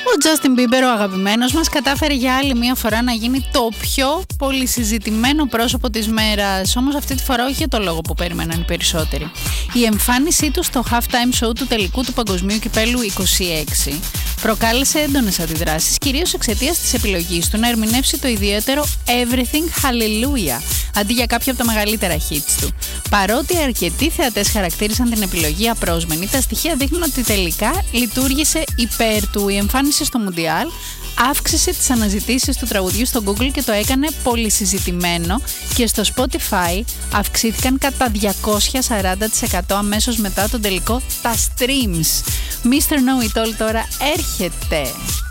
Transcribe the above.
Ο Justin Bieber, ο αγαπημένος μας, κατάφερε για άλλη μια φορά να γίνει το πιο πολυσυζητημένο πρόσωπο της μέρας. Όμως αυτή τη φορά όχι για το λόγο που περίμεναν οι περισσότεροι. Η εμφάνισή του στο halftime show του τελικού του Παγκοσμίου Κυπέλλου 26 προκάλεσε έντονες αντιδράσεις, κυρίως εξαιτίας της επιλογής του να ερμηνεύσει το ιδιαίτερο Everything Hallelujah αντί για κάποια από τα μεγαλύτερα hits του. Παρότι αρκετοί θεατές χαρακτήρισαν την επιλογή απρόσμενη, τα στοιχεία δείχνουν ότι τελικά λειτουργήσε υπέρ του. Η εμφάνιση στο Μουντιάλ αύξησε τις αναζητήσεις του τραγουδιού στο Google και το έκανε πολυσυζητημένο, και στο Spotify αυξήθηκαν κατά 240% αμέσως μετά τον τελικό τα streams. Mr. Know It All τώρα έρχεται.